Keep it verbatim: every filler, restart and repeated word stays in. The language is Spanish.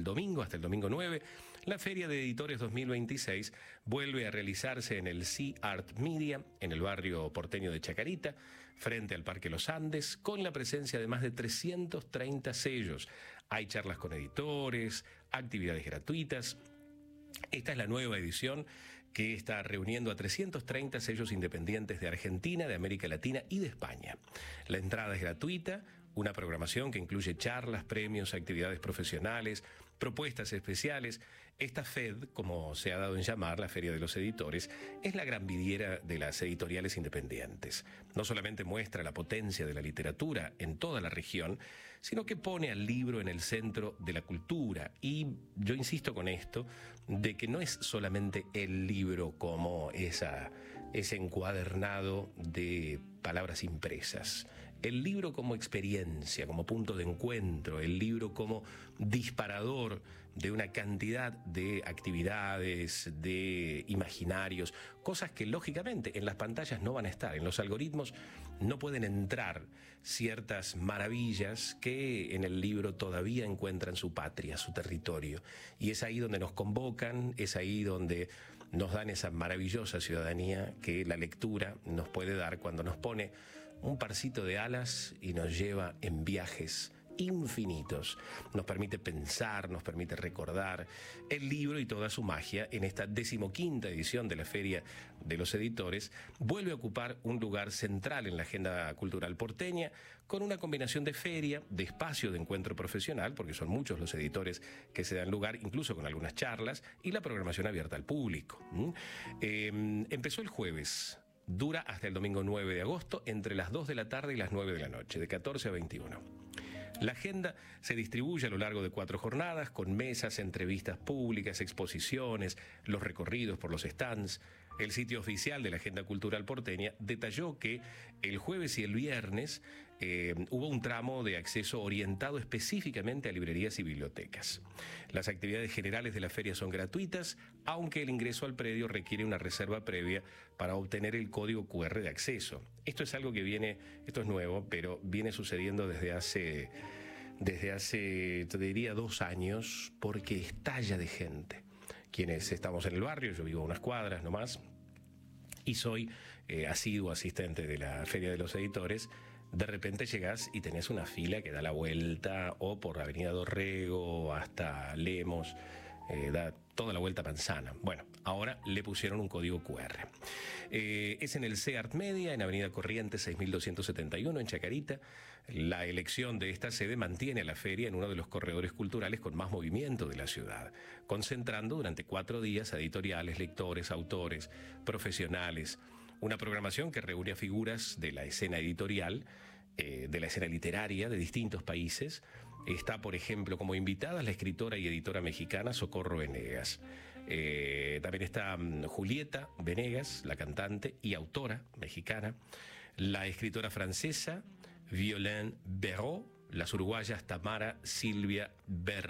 el domingo, hasta el domingo nueve, la Feria de Editores dos mil veintiséis vuelve a realizarse en el Sea Art Media, en el barrio porteño de Chacarita, frente al Parque Los Andes, con la presencia de más de trescientos treinta sellos. Hay charlas con editores, actividades gratuitas. Esta es la nueva edición que está reuniendo a trescientos treinta sellos independientes de Argentina, de América Latina y de España. La entrada es gratuita, una programación que incluye charlas, premios, actividades profesionales, propuestas especiales. Esta F E D, como se ha dado en llamar, la Feria de los Editores, es la gran vidriera de las editoriales independientes. No solamente muestra la potencia de la literatura en toda la región, sino que pone al libro en el centro de la cultura. Y yo insisto con esto, de que no es solamente el libro como esa, ese encuadernado de palabras impresas. El libro como experiencia, como punto de encuentro, el libro como disparador de una cantidad de actividades, de imaginarios, cosas que lógicamente en las pantallas no van a estar, en los algoritmos no pueden entrar ciertas maravillas que en el libro todavía encuentran su patria, su territorio. Y es ahí donde nos convocan, es ahí donde nos dan esa maravillosa ciudadanía que la lectura nos puede dar cuando nos pone un parcito de alas y nos lleva en viajes infinitos. Nos permite pensar, nos permite recordar el libro y toda su magia. En esta decimoquinta edición de la Feria de los Editores vuelve a ocupar un lugar central en la agenda cultural porteña, con una combinación de feria, de espacio de encuentro profesional, porque son muchos los editores que se dan lugar, incluso con algunas charlas, y la programación abierta al público. ¿Mm? Eh, empezó el jueves. Dura hasta el domingo nueve de agosto, entre las dos de la tarde y las nueve de la noche, de catorce a veintiuno. La agenda se distribuye a lo largo de cuatro jornadas, con mesas, entrevistas públicas, exposiciones, los recorridos por los stands. El sitio oficial de la Agenda Cultural Porteña detalló que el jueves y el viernes eh, hubo un tramo de acceso orientado específicamente a librerías y bibliotecas. Las actividades generales de la feria son gratuitas, aunque el ingreso al predio requiere una reserva previa para obtener el código cu erre de acceso. Esto es algo que viene, esto es nuevo, pero viene sucediendo desde hace, desde hace, te diría, dos años, porque estalla de gente. Quienes estamos en el barrio, yo vivo a unas cuadras nomás, y soy eh, asiduo asistente de la Feria de los Editores. De repente llegás y tenés una fila que da la vuelta, o por Avenida Dorrego hasta Lemos, eh, da toda la vuelta manzana. Bueno, ahora le pusieron un código cu erre. Eh, es en el Sea Art Media, en Avenida Corrientes seis mil doscientos setenta y uno, en Chacarita. La elección de esta sede mantiene a la feria en uno de los corredores culturales con más movimiento de la ciudad, concentrando durante cuatro días a editoriales, lectores, autores, profesionales. Una programación que reúne a figuras de la escena editorial, eh, de la escena literaria de distintos países. Está, por ejemplo, como invitada la escritora y editora mexicana Socorro Venegas. Eh, también está um, Julieta Venegas, la cantante y autora mexicana. La escritora francesa Violaine Béraud, las uruguayas Tamara Silvia Ber